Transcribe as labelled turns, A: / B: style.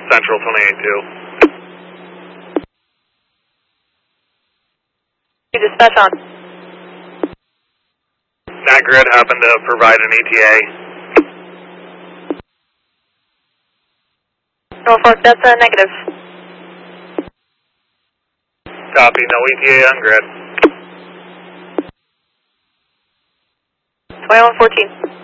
A: Central 28-2.
B: You dispatch on.
A: That grid happened to provide an ETA.
B: Norfolk, that's a negative.
A: Copy, no ETA on grid.
B: 2114.